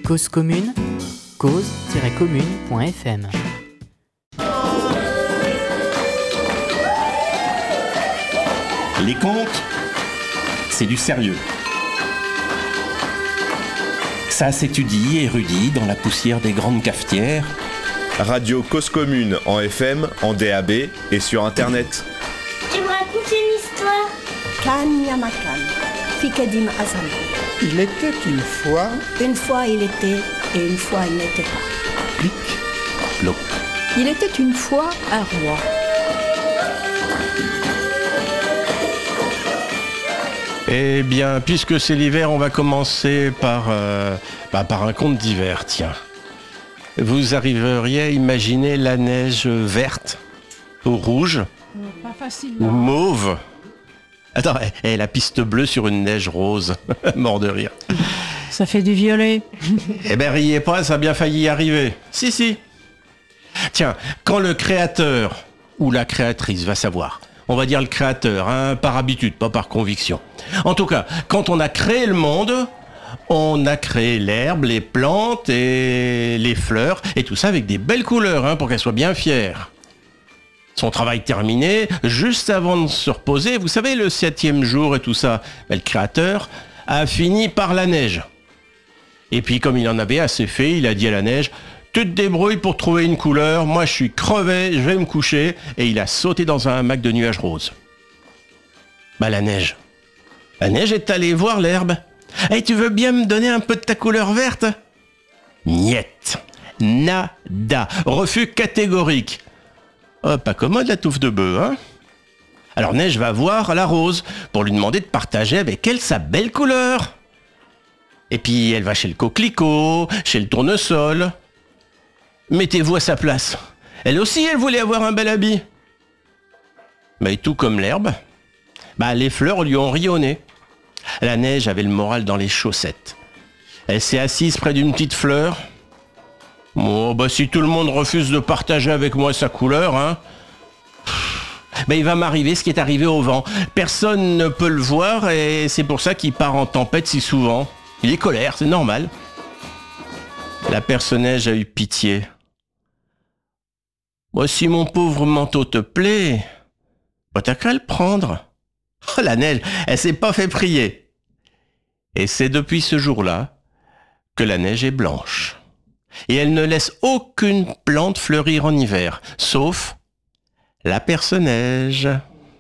Cause commune, cause-commune.fm. Les contes, c'est du sérieux. Ça s'étudie et érudit dans la poussière des grandes cafetières. Radio Cause Commune en FM, en DAB et sur Internet. Tu me racontes une histoire? Kan Yamakan, Fikadim Azam. Il était une fois. Une fois il était et une fois il n'était pas. Plic, ploc. Il était une fois un roi. Eh bien, puisque c'est l'hiver, on va commencer par un conte d'hiver, tiens. Vous arriveriez à imaginer la neige verte ou rouge Pas facile. ou mauve? Attends, la piste bleue sur une neige rose. Mort de rire. Ça fait du violet. Eh ben, riez pas, ça a bien failli y arriver. Si. Tiens, quand le créateur ou la créatrice va savoir, on va dire le créateur, hein, par habitude, pas par conviction. En tout cas, quand on a créé le monde, on a créé l'herbe, les plantes et les fleurs, et tout ça avec des belles couleurs, hein, pour qu'elles soient bien fières. Son travail terminé, juste avant de se reposer, vous savez, le 7e jour et tout ça, le créateur a fini par la neige. Et puis comme il en avait assez fait, il a dit à la neige: tu te débrouilles pour trouver une couleur, moi je suis crevé, je vais me coucher. Et il a sauté dans un hamac de nuages roses. La neige est allée voir l'herbe. Hey, tu veux bien me donner un peu de ta couleur verte? Niet, nada, refus catégorique. Oh, pas commode la touffe de bœuf, hein? Alors Neige va voir la rose pour lui demander de partager avec elle sa belle couleur. Et puis elle va chez le coquelicot, chez le tournesol. Mettez-vous à sa place. Elle aussi, elle voulait avoir un bel habit. Mais tout comme l'herbe, les fleurs lui ont ri au nez. La neige avait le moral dans les chaussettes. Elle s'est assise près d'une petite fleur. Oh, si tout le monde refuse de partager avec moi sa couleur, hein, il va m'arriver ce qui est arrivé au vent. Personne ne peut le voir et c'est pour ça qu'il part en tempête si souvent. Il est colère, c'est normal. La Perce-Neige a eu pitié. Si mon pauvre manteau te plaît, t'as qu'à le prendre. Oh, la neige, elle s'est pas fait prier. Et c'est depuis ce jour-là que la neige est blanche. Et elle ne laisse aucune plante fleurir en hiver, sauf la Perce-Neige.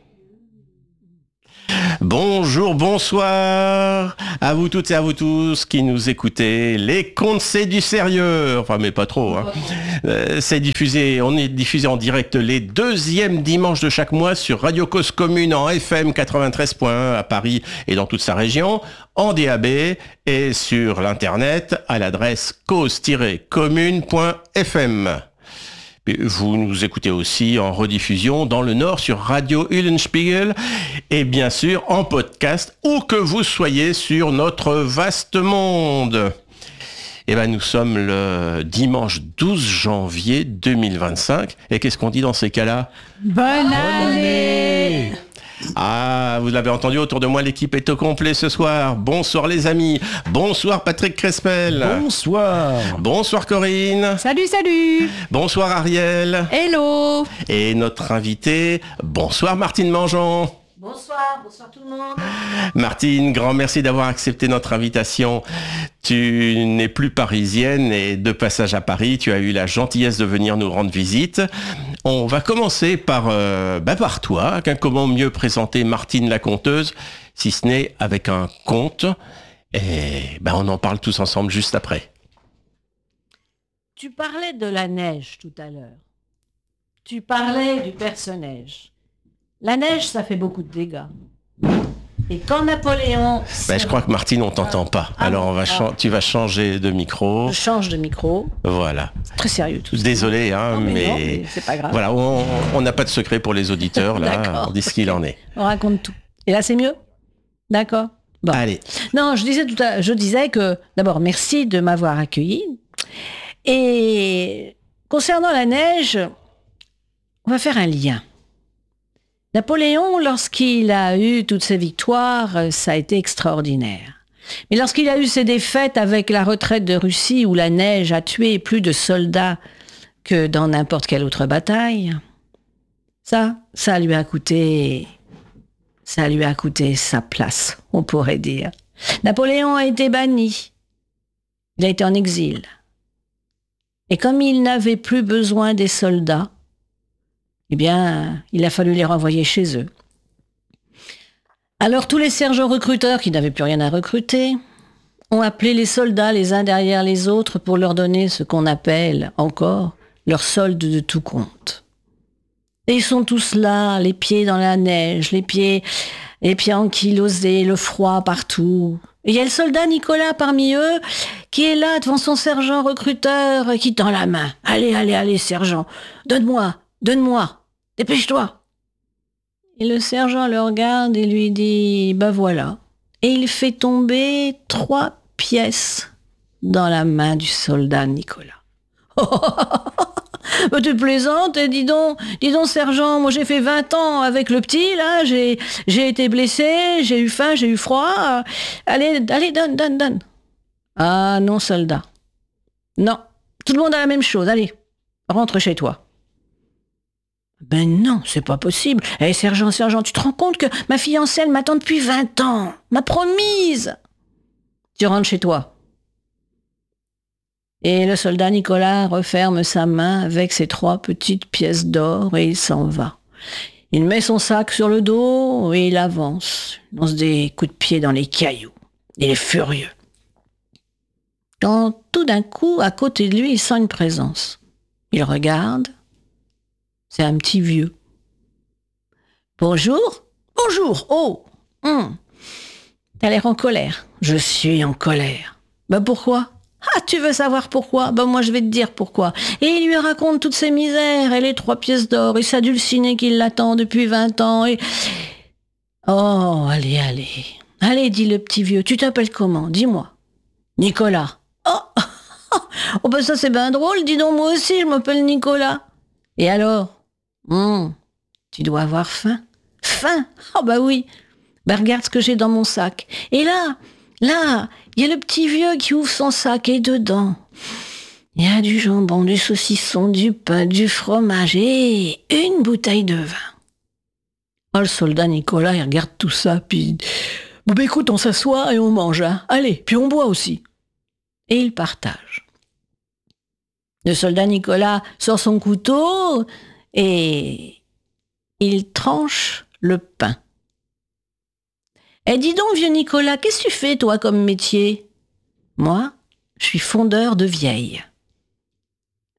Bonjour, bonsoir à vous toutes et à vous tous qui nous écoutez. Les contes, c'est du sérieux. Enfin, mais pas trop, hein. On est diffusé en direct les 2e dimanches de chaque mois sur Radio Cause Commune en FM 93.1 à Paris et dans toute sa région, en DAB et sur l'internet à l'adresse cause-commune.fm. Vous nous écoutez aussi en rediffusion dans le Nord sur Radio Eulenspiegel et bien sûr en podcast où que vous soyez sur notre vaste monde. Nous sommes le dimanche 12 janvier 2025. Et qu'est-ce qu'on dit dans ces cas-là? Bonne année! Ah, vous l'avez entendu, autour de moi, l'équipe est au complet ce soir. Bonsoir les amis. Bonsoir Patrick Crespel. Bonsoir. Bonsoir Corinne. Salut. Bonsoir Ariel. Hello. Et notre invité, bonsoir Martine Mangeon. Bonsoir tout le monde. Martine, grand merci d'avoir accepté notre invitation. Tu n'es plus parisienne et de passage à Paris, tu as eu la gentillesse de venir nous rendre visite. On va commencer par toi. Comment mieux présenter Martine la conteuse, si ce n'est avec un conte. Et on en parle tous ensemble juste après. Tu parlais de la neige tout à l'heure. Tu parlais du Perce-Neige. La neige, ça fait beaucoup de dégâts. Et quand Napoléon... Je crois que Martine, on t'entend pas. Alors tu vas changer de micro. Je change de micro. Voilà. C'est très sérieux tout ça. Désolé, hein, mais c'est pas grave. Voilà, on n'a pas de secret pour les auditeurs, là. On dit ce qu'il en est. On raconte tout. Et là, c'est mieux? D'accord. Bon. Allez. Non, je disais que, d'abord, merci de m'avoir accueilli. Et concernant la neige, on va faire un lien. Napoléon, lorsqu'il a eu toutes ses victoires, ça a été extraordinaire. Mais lorsqu'il a eu ses défaites avec la retraite de Russie où la neige a tué plus de soldats que dans n'importe quelle autre bataille, ça lui a coûté sa place, on pourrait dire. Napoléon a été banni. Il a été en exil. Et comme il n'avait plus besoin des soldats, eh bien, il a fallu les renvoyer chez eux. Alors tous les sergents recruteurs qui n'avaient plus rien à recruter ont appelé les soldats les uns derrière les autres pour leur donner ce qu'on appelle encore leur solde de tout compte. Et ils sont tous là, les pieds dans la neige, les pieds ankylosés, le froid partout. Et il y a le soldat Nicolas parmi eux qui est là devant son sergent recruteur qui tend la main. Allez, sergent, donne-moi, dépêche-toi. Et le sergent le regarde et lui dit, voilà. Et il fait tomber 3 pièces dans la main du soldat Nicolas. Tu plaisantes, dis donc, sergent, moi j'ai fait 20 ans avec le petit, là, j'ai été blessé, j'ai eu faim, j'ai eu froid. Allez, donne. Ah non, soldat. Non, tout le monde a la même chose, allez, rentre chez toi. Ben non, c'est pas possible. Sergent, tu te rends compte que ma fiancée, elle m'attend depuis 20 ans, m'a promise. Tu rentres chez toi. Et le soldat Nicolas referme sa main avec ses 3 petites pièces d'or et il s'en va. Il met son sac sur le dos et il avance. Il lance des coups de pied dans les cailloux. Il est furieux. Quand tout d'un coup, à côté de lui, il sent une présence. Il regarde. C'est un petit vieux. Bonjour. Oh. T'as l'air en colère. Je suis en colère. Pourquoi ? Ah, tu veux savoir pourquoi ? Moi je vais te dire pourquoi. Et il lui raconte toutes ses misères et les 3 pièces d'or et sa dulcinée qui l'attend depuis 20 ans et... Oh, allez. Allez, dit le petit vieux, tu t'appelles comment ? Dis-moi. Nicolas. Oh, ça c'est bien drôle, dis donc moi aussi je m'appelle Nicolas. Et alors ? Tu dois avoir faim. Faim ? Oh oui. Regarde ce que j'ai dans mon sac. Et là, il y a le petit vieux qui ouvre son sac et dedans, il y a du jambon, du saucisson, du pain, du fromage et une bouteille de vin. Le soldat Nicolas, il regarde tout ça, puis... écoute, on s'assoit et on mange, hein. Allez, puis on boit aussi. Et il partage. Le soldat Nicolas sort son couteau et il tranche le pain. Dis donc, vieux Nicolas, qu'est-ce que tu fais, toi, comme métier ? Moi, je suis fondeur de vieilles. Comment ?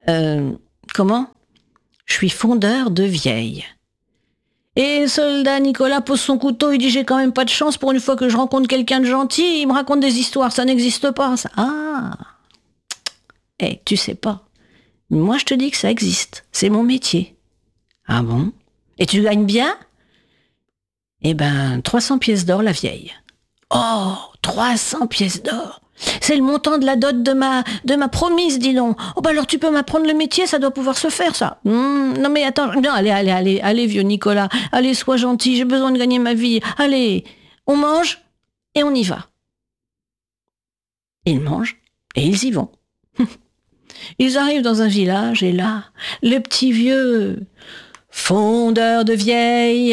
Je suis fondeur de vieilles. Et le soldat Nicolas pose son couteau, il dit, j'ai quand même pas de chance pour une fois que je rencontre quelqu'un de gentil, il me raconte des histoires, ça n'existe pas, ça. Ah ! Tu sais pas. Moi, je te dis que ça existe, c'est mon métier. Ah bon ? Et tu gagnes bien ? 300 pièces d'or la vieille. Oh, 300 pièces d'or. C'est le montant de la dot de ma promise, dis donc. Alors tu peux m'apprendre le métier, ça doit pouvoir se faire, ça. Non mais attends, non, allez, vieux Nicolas. Allez, sois gentil, j'ai besoin de gagner ma vie. Allez, on mange et on y va. Ils mangent et ils y vont. Ils arrivent dans un village et là, le petit vieux... Fondeur de vieilles,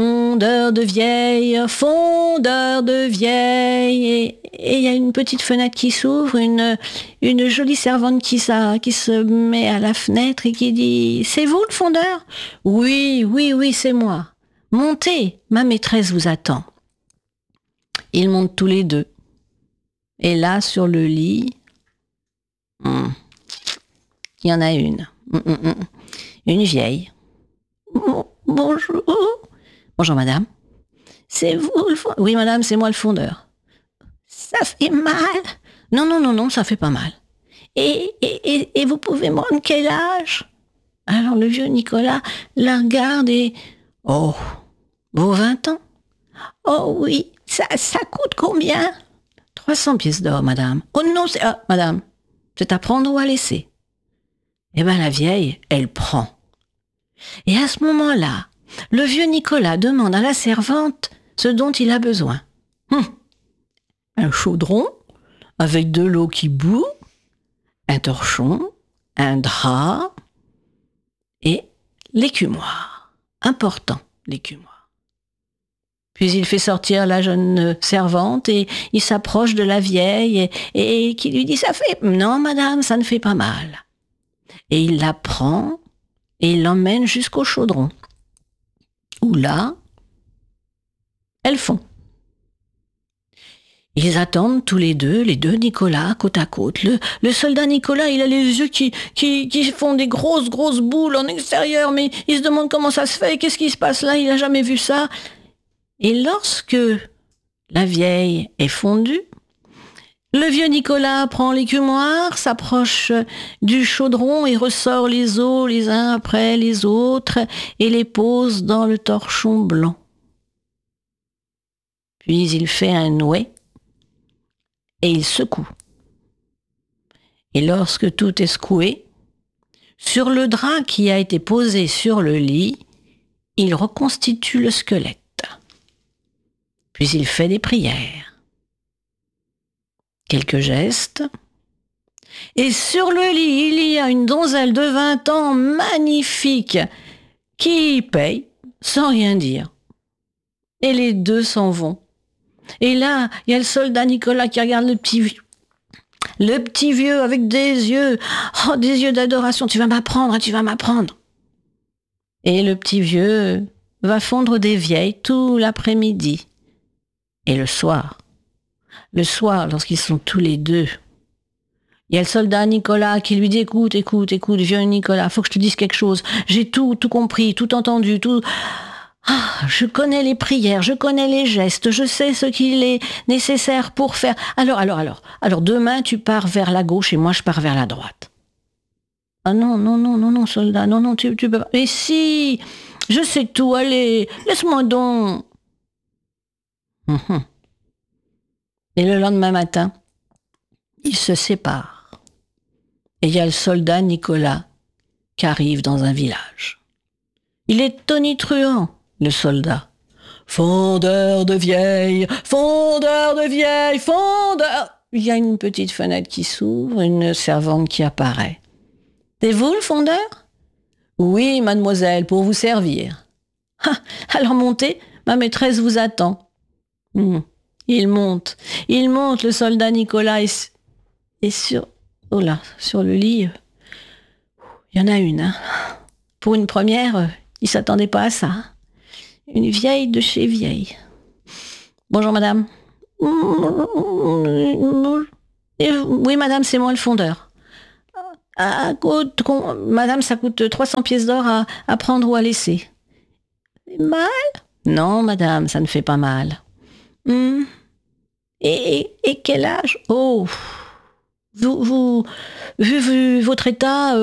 et il y a une petite fenêtre qui s'ouvre, une jolie servante qui se met à la fenêtre et qui dit « C'est vous le fondeur ?»« Oui, c'est moi. Montez, ma maîtresse vous attend. » Ils montent tous les deux. Et là, sur le lit, il y en a une vieille. Bonjour madame. C'est vous le fondeur ? Oui madame, c'est moi le fondeur. Ça fait mal ? Non, ça fait pas mal. Et vous pouvez me rendre quel âge ? Alors le vieux Nicolas la regarde et... Oh, vos 20 ans ? Oh oui, ça coûte combien ? 300 pièces d'or madame. Oh non, madame, c'est à prendre ou à laisser. La vieille, elle prend. Et à ce moment-là, le vieux Nicolas demande à la servante ce dont il a besoin. un chaudron avec de l'eau qui bout, un torchon, un drap et l'écumoire. Important, l'écumoire. Puis il fait sortir la jeune servante et il s'approche de la vieille et qui lui dit « Ça fait... » « Non, madame, ça ne fait pas mal. » Et il la prend et il l'emmène jusqu'au chaudron, où là, elles font. Ils attendent tous les deux Nicolas, côte à côte. Le soldat Nicolas, il a les yeux qui font des grosses boules en extérieur, mais il se demande comment ça se fait, qu'est-ce qui se passe là, il n'a jamais vu ça. Et lorsque la vieille est fondue, le vieux Nicolas prend l'écumoire, s'approche du chaudron et ressort les os les uns après les autres et les pose dans le torchon blanc. Puis il fait un nouet et il secoue. Et lorsque tout est secoué, sur le drap qui a été posé sur le lit, il reconstitue le squelette. Puis il fait des prières. Quelques gestes. Et sur le lit, il y a une donzelle de 20 ans magnifique qui paye sans rien dire. Et les deux s'en vont. Et là, il y a le soldat Nicolas qui regarde le petit vieux avec des yeux d'adoration. Tu vas m'apprendre. Et le petit vieux va fondre des vieilles tout l'après-midi. Et le soir, lorsqu'ils sont tous les deux, il y a le soldat Nicolas qui lui dit « Écoute, vieux Nicolas, faut que je te dise quelque chose. J'ai tout compris, tout entendu, tout... je connais les prières, je connais les gestes, je sais ce qu'il est nécessaire pour faire. Alors, demain, tu pars vers la gauche et moi, je pars vers la droite. » « Ah non, soldat, non, tu peux pas. Mais si, je sais tout, allez, laisse-moi donc. » Et le lendemain matin, ils se séparent. Et il y a le soldat Nicolas qui arrive dans un village. Il est tonitruant, le soldat. « Fondeur de vieilles, fondeur! » Il y a une petite fenêtre qui s'ouvre, une servante qui apparaît. « C'est vous le fondeur ?»« Oui, mademoiselle, pour vous servir. »« Alors montez, ma maîtresse vous attend. » Il monte, le soldat Nicolas, et sur le lit, il y en a une. Hein. Pour une première, il s'attendait pas à ça. Une vieille de chez vieille. « Bonjour, madame. »« Oui, madame, c'est moi le fondeur. »« Madame, ça coûte 300 pièces d'or à prendre ou à laisser. »« Mal ? » ?»« Non, madame, ça ne fait pas mal. » Et quel âge ? Oh, vous, vu votre état,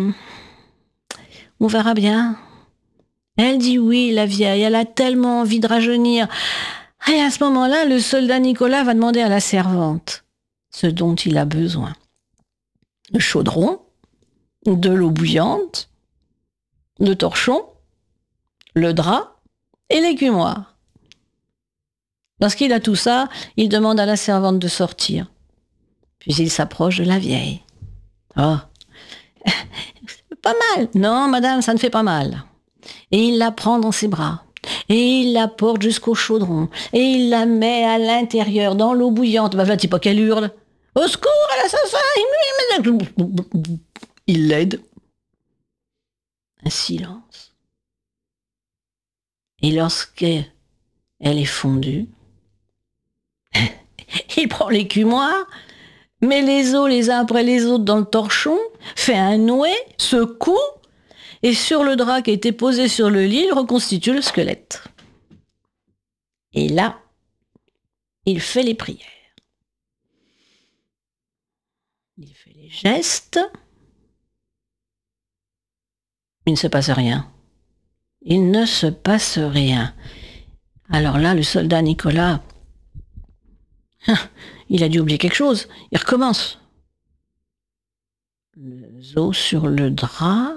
on verra bien. Elle dit oui, la vieille, elle a tellement envie de rajeunir. Et à ce moment-là, le soldat Nicolas va demander à la servante ce dont il a besoin. Le chaudron, de l'eau bouillante, le torchon, le drap et l'écumoire. Lorsqu'il a tout ça, il demande à la servante de sortir. Puis il s'approche de la vieille. « Oh, pas mal. »« Non, madame, ça ne fait pas mal. » Et il la prend dans ses bras. Et il la porte jusqu'au chaudron. Et il la met à l'intérieur, dans l'eau bouillante. Bah, là, tu sais pas qu'elle hurle. « Au secours, à l'assassin !» Il l'aide. Un silence. Et lorsqu'elle est fondue, il prend l'écumoire, met les os les uns après les autres dans le torchon, fait un nouet, secoue, et sur le drap qui a été posé sur le lit, il reconstitue le squelette. Et là, il fait les prières. Il fait les gestes. Il ne se passe rien. Il ne se passe rien. Alors là, le soldat Nicolas, il a dû oublier quelque chose. Il recommence. Les os sur le drap,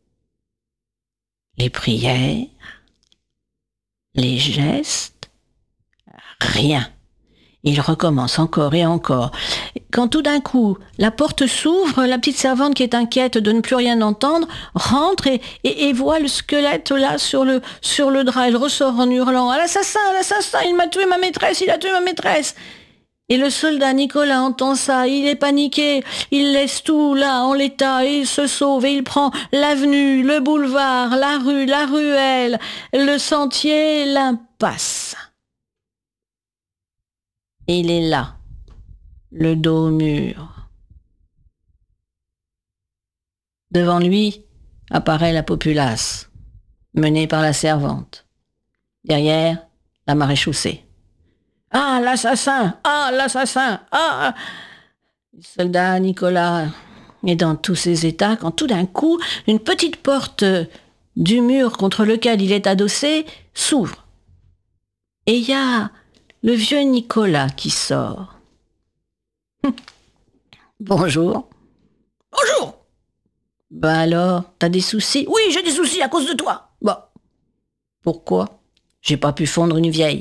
les prières, les gestes, rien. Il recommence encore et encore. Quand tout d'un coup, la porte s'ouvre, la petite servante qui est inquiète de ne plus rien entendre rentre et voit le squelette là sur le drap. Elle ressort en hurlant « À l'assassin, il m'a tué ma maîtresse, il a tué ma maîtresse !» Et le soldat Nicolas entend ça, il est paniqué, il laisse tout là en l'état et il se sauve et il prend l'avenue, le boulevard, la rue, la ruelle, le sentier, l'impasse. Et il est là, le dos au mur. Devant lui apparaît la populace, menée par la servante. Derrière, la maréchaussée. « Ah, l'assassin! Ah, l'assassin! Ah !» Le soldat Nicolas est dans tous ses états quand tout d'un coup, une petite porte du mur contre lequel il est adossé s'ouvre. Et il y a le vieux Nicolas qui sort. « Bonjour. »« Bonjour !»« Ben alors, t'as des soucis ?»« Oui, j'ai des soucis à cause de toi. »« Bon. Pourquoi ? J'ai pas pu fondre une vieille. »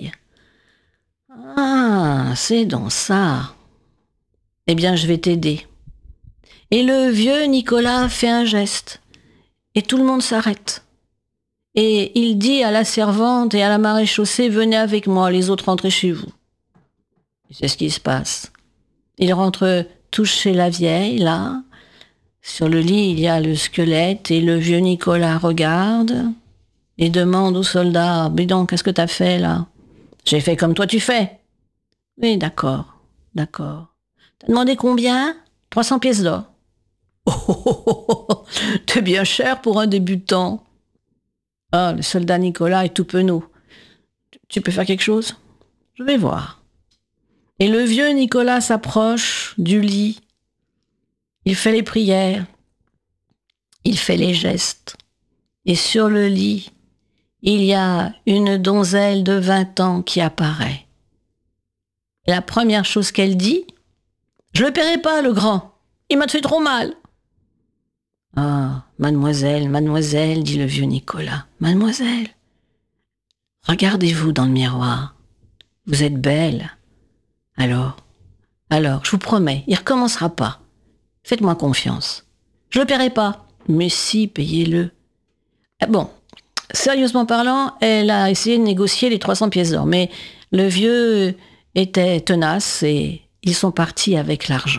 Ah, c'est donc ça. Eh bien, je vais t'aider. Et le vieux Nicolas fait un geste. Et tout le monde s'arrête. Et il dit à la servante et à la maréchaussée, venez avec moi, les autres rentrez chez vous. Et c'est ce qui se passe. Ils rentrent tous chez la vieille, là. Sur le lit, il y a le squelette et le vieux Nicolas regarde et demande au soldat, mais donc, qu'est-ce que t'as fait, là ? J'ai fait comme toi tu fais. Oui, d'accord. T'as demandé combien ? 300 pièces d'or. Oh, t'es bien cher pour un débutant. Ah, le soldat Nicolas est tout penaud. Tu peux faire quelque chose ? Je vais voir. Et le vieux Nicolas s'approche du lit. Il fait les prières. Il fait les gestes. Et sur le lit, il y a une donzelle de 20 ans qui apparaît. Et la première chose qu'elle dit, « Je le paierai pas, le grand. Il m'a fait trop mal. » Ah, mademoiselle, dit le vieux Nicolas. Mademoiselle, regardez-vous dans le miroir. Vous êtes belle. Alors, je vous promets, il recommencera pas. Faites-moi confiance. Je le paierai pas. Mais si, payez-le. Ah bon. Sérieusement parlant, elle a essayé de négocier les 300 pièces d'or, mais le vieux était tenace et ils sont partis avec l'argent.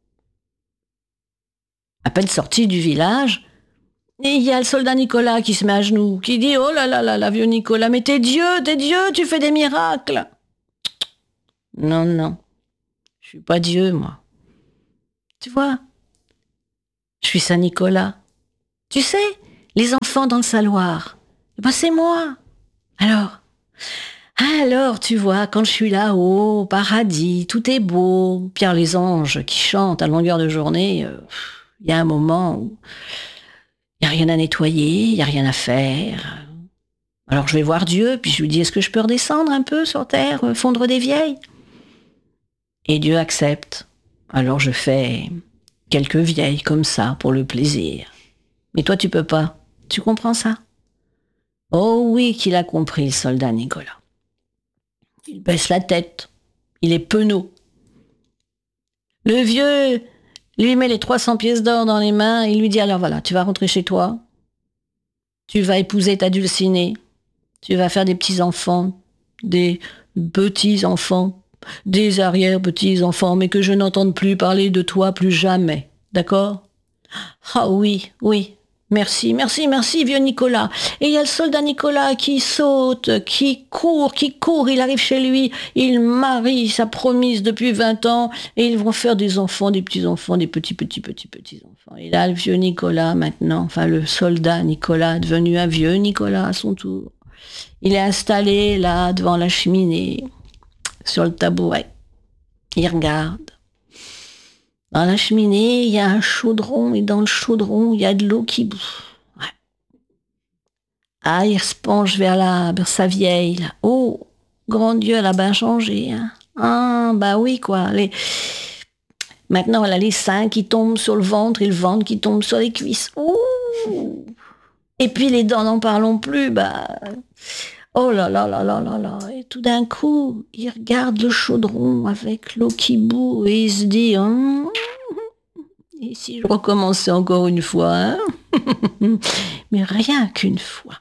À peine sortis du village, et il y a le soldat Nicolas qui se met à genoux, qui dit « Oh là là là là, vieux Nicolas, mais t'es Dieu, tu fais des miracles !» Non, je suis pas Dieu, moi. Tu vois, je suis Saint Nicolas. Tu sais, les enfants dans le saloir, ben c'est moi. Alors, tu vois, quand je suis là-haut, au paradis, tout est beau, puis il y a les anges qui chantent à longueur de journée, il y a un moment où il n'y a rien à nettoyer, il n'y a rien à faire. Alors je vais voir Dieu, puis je lui dis, est-ce que je peux redescendre un peu sur terre, fondre des vieilles ? Et Dieu accepte. Alors je fais quelques vieilles comme ça, pour le plaisir. Mais toi, tu peux pas. Tu comprends ça ? Oh oui, qu'il a compris, le soldat Nicolas. Il baisse la tête. Il est penaud. Le vieux lui met les 300 pièces d'or dans les mains et lui dit, alors voilà, tu vas rentrer chez toi. Tu vas épouser ta Dulcinée. Tu vas faire des petits-enfants, des petits-enfants, des arrière-petits-enfants, mais que je n'entende plus parler de toi plus jamais. D'accord ? Ah oui. Merci, vieux Nicolas. Et il y a le soldat Nicolas qui saute, qui court, il arrive chez lui, il marie sa promise depuis 20 ans, et ils vont faire des enfants, des petits-enfants, des petits-enfants. Et là, le vieux Nicolas, maintenant, enfin le soldat Nicolas, devenu un vieux Nicolas à son tour, il est installé là, devant la cheminée, sur le tabouret. Il regarde. Dans la cheminée, il y a un chaudron, et dans le chaudron, il y a de l'eau qui bout. Ouais. Ah, il se penche vers sa vieille, là. Oh, grand Dieu, elle a bien changé, hein. Ah, bah oui, quoi. Maintenant, elle a les seins qui tombent sur le ventre et le ventre qui tombe sur les cuisses. Ouh. Et puis les dents, n'en parlons plus, bah... Oh là là là là là là. Et tout d'un coup, il regarde le chaudron avec l'eau qui bout et il se dit, et si je recommençais encore une fois, hein? Mais rien qu'une fois.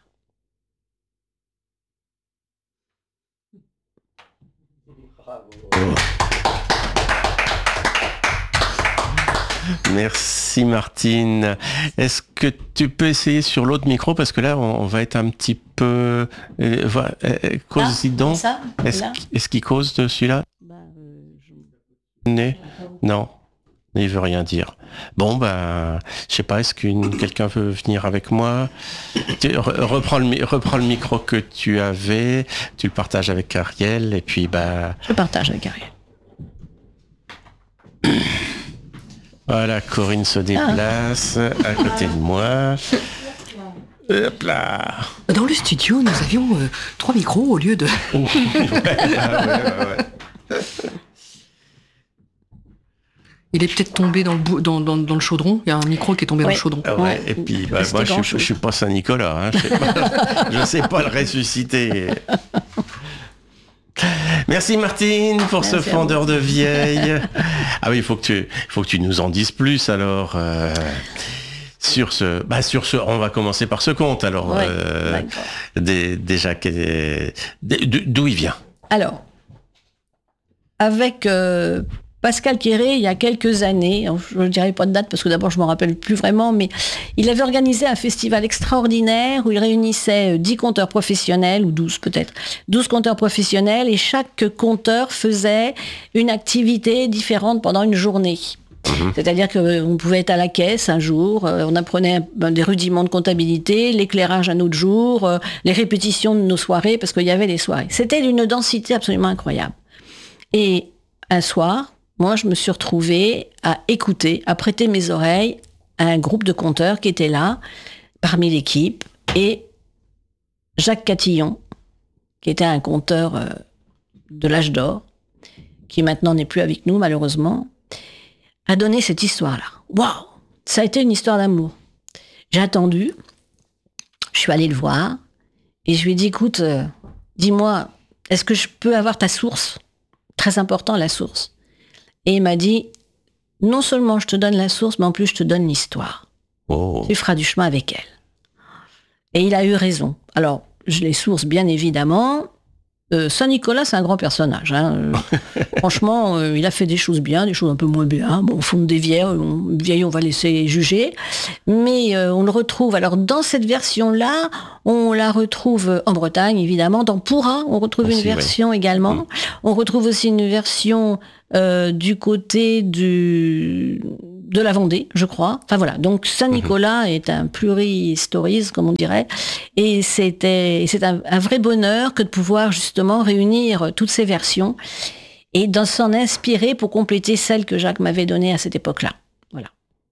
Merci Martine. Est-ce que tu peux essayer sur l'autre micro parce que là on va être un petit peu cause-y donc. Ça, Est-ce qu'il cause de celui-là? Non, il veut rien dire. Bon je sais pas, est-ce quelqu'un veut venir avec moi? Reprends le micro que tu avais, tu le partages avec Ariel et puis Je partage avec Ariel. Voilà, Corinne se déplace à côté de moi. Hop là. Dans le studio, nous avions 3 micros au lieu de... Ouais. Il est peut-être tombé dans le chaudron. Il y a un micro qui est tombé dans le chaudron. Ouais. Et puis moi je suis pas Saint-Nicolas. Hein. Je sais pas le ressusciter. Merci Martine pour ce fendeur de vieille. Ah oui, il faut que tu nous en dises plus alors. Sur ce, on va commencer par ce conte alors. Déjà, d'où il vient? Alors, avec Pascal Quéré, il y a quelques années, je ne dirai pas de date parce que d'abord je ne m'en rappelle plus vraiment, mais il avait organisé un festival extraordinaire où il réunissait 10 conteurs professionnels, ou 12 peut-être, 12 conteurs professionnels, et chaque conteur faisait une activité différente pendant une journée. C'est-à-dire qu'on pouvait être à la caisse un jour, on apprenait des rudiments de comptabilité, l'éclairage un autre jour, les répétitions de nos soirées, parce qu'il y avait des soirées. C'était d'une densité absolument incroyable. Et un soir, moi, je me suis retrouvée à écouter, à prêter mes oreilles à un groupe de conteurs qui était là, parmi l'équipe, et Jacques Catillon, qui était un conteur de l'âge d'or, qui maintenant n'est plus avec nous, malheureusement, a donné cette histoire-là. Waouh! Ça a été une histoire d'amour. J'ai attendu, je suis allée le voir, et je lui ai dit, écoute, dis-moi, est-ce que je peux avoir ta source? Très important, la source. Et il m'a dit, non seulement je te donne la source, mais en plus je te donne l'histoire. Oh. Tu feras du chemin avec elle. Et il a eu raison. Alors, je les source, bien évidemment. Saint-Nicolas, c'est un grand personnage. Hein. Franchement, il a fait des choses bien, des choses un peu moins bien. Bon, au fond des vieilles, on va laisser juger. Mais on le retrouve. Alors, dans cette version-là, on la retrouve en Bretagne, évidemment. Dans Pourra, on retrouve une version également. On retrouve aussi une version du côté de la Vendée, je crois. Enfin voilà, donc Saint-Nicolas est un pluri-historis, comme on dirait, et c'est un vrai bonheur que de pouvoir justement réunir toutes ces versions et de s'en inspirer pour compléter celles que Jacques m'avait données à cette époque-là. Voilà.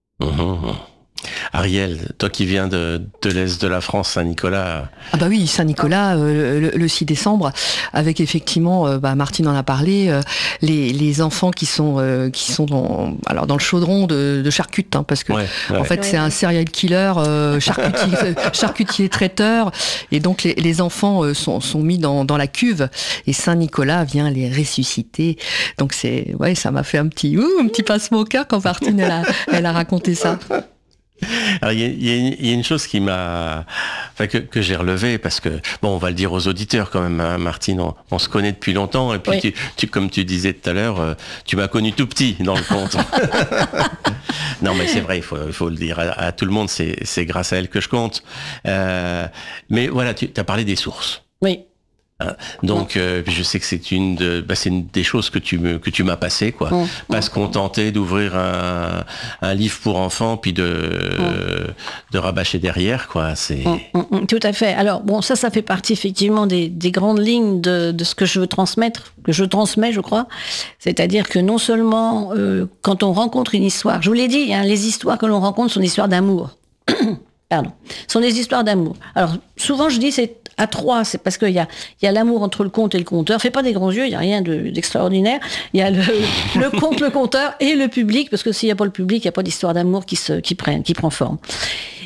Ariel, toi qui viens de l'Est de la France, Saint-Nicolas... Ah bah oui, Saint-Nicolas, le 6 décembre, avec effectivement, Martine en a parlé, les enfants qui sont dans le chaudron de charcutes, hein, parce que en fait c'est un serial killer, charcutier traiteur, et donc les enfants sont mis dans la cuve, et Saint-Nicolas vient les ressusciter. Donc ça m'a fait un petit pincement au cœur quand Martine elle a raconté ça. Alors, il y a une chose qui m'a, que j'ai relevée, parce que, on va le dire aux auditeurs quand même, hein, Martine, on se connaît depuis longtemps, et puis tu comme tu disais tout à l'heure, tu m'as connu tout petit dans le conte. Non, mais c'est vrai, il faut le dire à tout le monde, c'est grâce à elle que je compte. Mais voilà, tu as parlé des sources. Oui. Donc, je sais que c'est une des choses que tu m'as passé, quoi. Pas se contenter d'ouvrir un livre pour enfants puis de rabâcher derrière, quoi. C'est tout à fait. Alors ça fait partie effectivement des grandes lignes de ce que je veux transmettre, que je transmets, je crois. C'est-à-dire que non seulement quand on rencontre une histoire, je vous l'ai dit, hein, les histoires que l'on rencontre sont des histoires d'amour. Pardon, sont des histoires d'amour. Alors souvent je dis c'est à 3, c'est parce qu'il y a l'amour entre le conte et le conteur. Fais pas des grands yeux, il n'y a rien d'extraordinaire. Il y a le conte, le conteur et le public, parce que s'il n'y a pas le public, il n'y a pas d'histoire d'amour qui prend forme.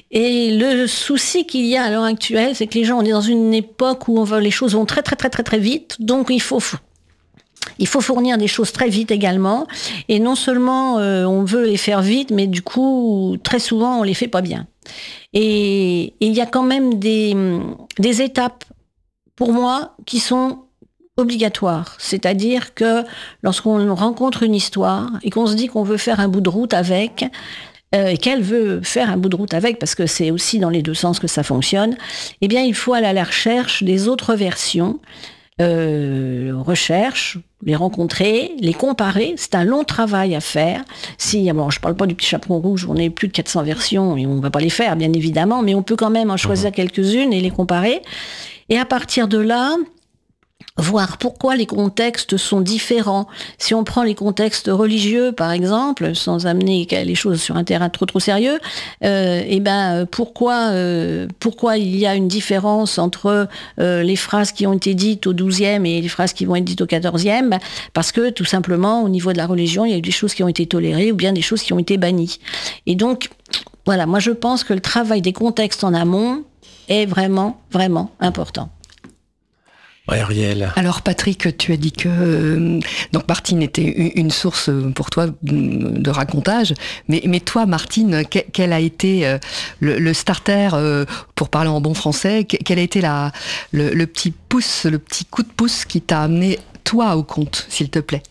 Et le souci qu'il y a à l'heure actuelle, c'est que les gens, on est dans une époque où les choses vont très très très très très vite, donc il faut fournir des choses très vite également. Et non seulement on veut les faire vite, mais du coup, très souvent, on les fait pas bien. Et il y a quand même des étapes, pour moi, qui sont obligatoires. C'est-à-dire que lorsqu'on rencontre une histoire et qu'on se dit qu'on veut faire un bout de route avec, et qu'elle veut faire un bout de route avec, parce que c'est aussi dans les deux sens que ça fonctionne, eh bien, il faut aller à la recherche des autres versions, recherche, les rencontrer, les comparer. C'est un long travail à faire. Bon, je parle pas du petit chaperon rouge, on a plus de 400 versions et on va pas les faire, bien évidemment, mais on peut quand même en choisir quelques-unes et les comparer. Et à partir de là, voir pourquoi les contextes sont différents. Si on prend les contextes religieux, par exemple, sans amener les choses sur un terrain trop sérieux, pourquoi il y a une différence entre les phrases qui ont été dites au 12e et les phrases qui vont être dites au 14e? Parce que, tout simplement, au niveau de la religion, il y a eu des choses qui ont été tolérées ou bien des choses qui ont été bannies. Et donc, voilà, moi je pense que le travail des contextes en amont est vraiment, vraiment important. Ouais, Ariel. Alors Patrick, tu as dit que donc Martine était une source pour toi de racontage, mais toi Martine, quel a été le starter, pour parler en bon français, quel a été le petit coup de pouce qui t'a amené toi au conte, s'il te plaît?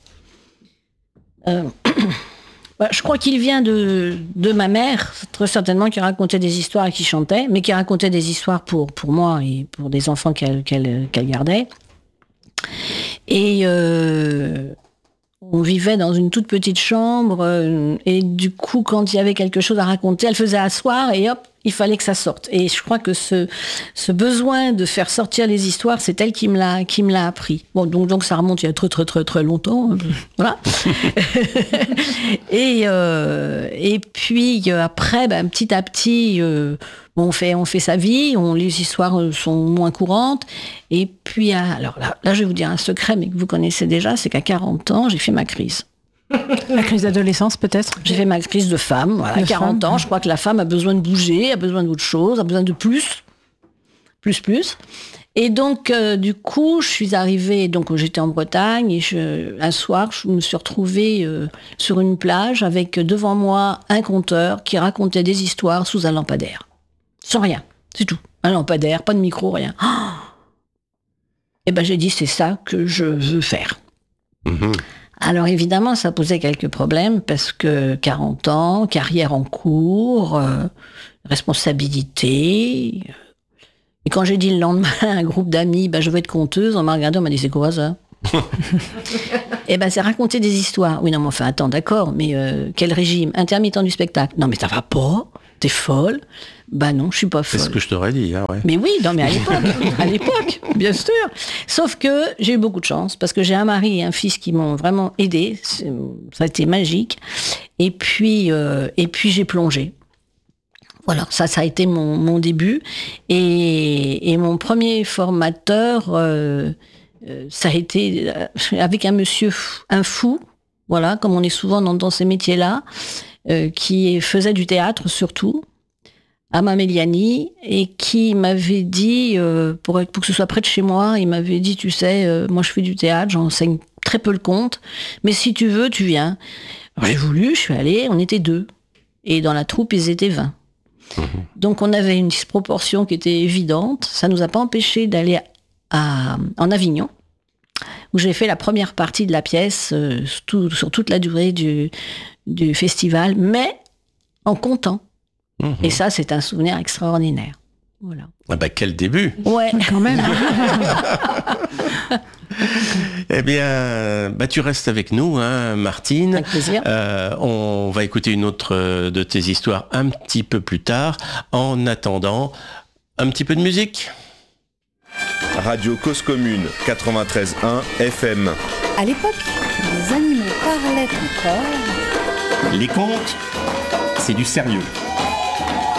Je crois qu'il vient de ma mère, très certainement, qui racontait des histoires et qui chantait, mais qui racontait des histoires pour moi et pour des enfants qu'elle gardait. Et on vivait dans une toute petite chambre, et du coup, quand il y avait quelque chose à raconter, elle faisait asseoir et hop, il fallait que ça sorte. Et je crois que ce besoin de faire sortir les histoires, c'est elle qui me l'a appris. Bon, donc ça remonte il y a très très très très longtemps. Voilà. Et puis après, petit à petit, on fait sa vie, les histoires sont moins courantes. Et puis, alors là, je vais vous dire un secret, mais que vous connaissez déjà, c'est qu'à 40 ans, j'ai fait ma crise. La crise d'adolescence, peut-être? J'ai fait ma crise de femme. Voilà, à 40 ans, je crois que la femme a besoin de bouger, a besoin d'autre chose, a besoin de plus. Et donc, du coup, je suis arrivée, donc j'étais en Bretagne, et un soir, je me suis retrouvée sur une plage avec devant moi un conteur qui racontait des histoires sous un lampadaire. Sans rien, c'est tout. Un lampadaire, pas de micro, rien. Et j'ai dit, c'est ça que je veux faire. Mmh. Alors évidemment, ça posait quelques problèmes parce que 40 ans, carrière en cours, responsabilité. Et quand j'ai dit le lendemain à un groupe d'amis, je veux être conteuse, on m'a regardé, on m'a dit, c'est quoi ça? Et c'est raconter des histoires. Oui, non, mais enfin, attends, d'accord, mais quel régime? Intermittent du spectacle. Non, mais ça va pas? T'es folle? Non, je suis pas folle. C'est ce que je t'aurais dit, hein, ouais. Mais oui, non, mais à l'époque, bien sûr. Sauf que j'ai eu beaucoup de chance, parce que j'ai un mari et un fils qui m'ont vraiment aidée. Ça a été magique. Et puis j'ai plongé. Voilà, ça a été mon début. Et mon premier formateur, ça a été avec un monsieur, un fou, voilà, comme on est souvent dans ces métiers-là, qui faisait du théâtre surtout, Ama Meliani, et qui m'avait dit, pour que ce soit près de chez moi, il m'avait dit, tu sais, moi je fais du théâtre, j'enseigne très peu le conte, mais si tu veux, tu viens. Alors, j'ai voulu, je suis allée, on était 2. Et dans la troupe, ils étaient 20. Donc on avait une disproportion qui était évidente. Ça ne nous a pas empêché d'aller en Avignon, où j'ai fait la première partie de la pièce sur toute la durée du festival, mais en comptant. Et ça, c'est un souvenir extraordinaire. Voilà. Quel début! Ouais, quand même. Eh bien, tu restes avec nous, hein, Martine. Avec plaisir. On va écouter une autre de tes histoires un petit peu plus tard. En attendant, un petit peu de musique. Radio Cause Commune 93.1 FM. À l'époque, les animaux parlaient encore. Les contes, c'est du sérieux.